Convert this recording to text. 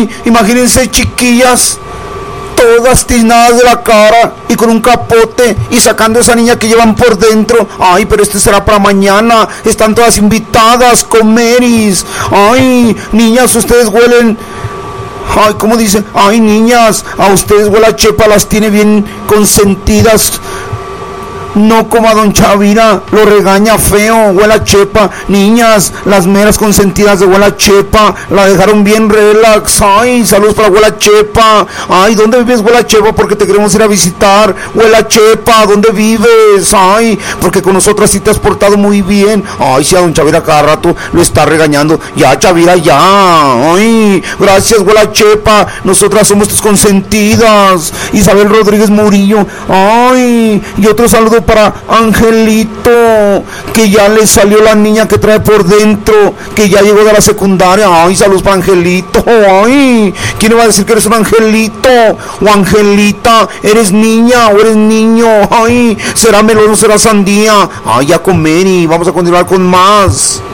Ay, imagínense, chiquillas, todas tiznadas de la cara y con un capote y sacando a esa niña que llevan por dentro. Ay, pero este será para mañana. Están todas invitadas, comeris. Ay, niñas, ustedes huelen. Ay, ¿cómo dice? Ay, niñas, a ustedes huele a Chepa, las tiene bien consentidas. No como a don Chavira, lo regaña feo, huele a Chepa. Niñas, las meras consentidas de huele a Chepa, la dejaron bien relax. Ay, saludos para huele a Chepa. Ay, ¿dónde vives, huele a Chepa? Porque te queremos ir a visitar. Huele a Chepa, ¿dónde vives? Ay, porque con nosotras sí te has portado muy bien. Ay, si a don Chavira cada rato lo está regañando. Ya, Chavira, ya. Ay, gracias, huele a Chepa. Nosotras somos tus consentidas. Isabel Rodríguez Murillo. Ay, y otro saludo para Angelito, que ya le salió la niña que trae por dentro, que ya llegó de la secundaria. Ay, saludos para Angelito. Ay, ¿quién le va a decir que eres un angelito o angelita? ¿Eres niña o eres niño? Ay, ¿será melón o será sandía? Ay, a comer y vamos a continuar con más.